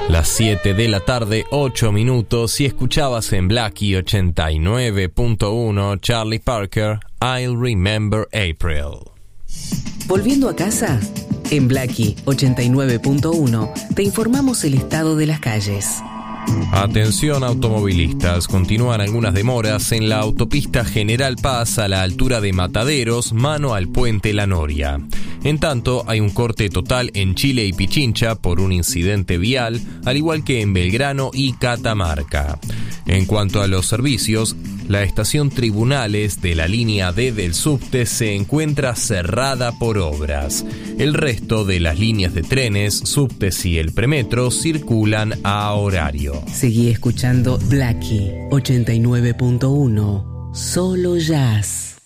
Las 7 de la tarde, 8 minutos, y escuchabas en Blackie 89.1 Charlie Parker, I'll Remember April. Volviendo a casa, en Blackie 89.1 te informamos el estado de las calles. Atención automovilistas, continúan algunas demoras en la autopista General Paz a la altura de Mataderos, mano al puente La Noria. En tanto, hay un corte total en Chile y Pichincha por un incidente vial, al igual que en Belgrano y Catamarca. En cuanto a los servicios, la estación Tribunales de la línea D del subte se encuentra cerrada por obras. El resto de las líneas de trenes, subtes y el premetro circulan a horario. Seguí escuchando Blackie 89.1, solo jazz.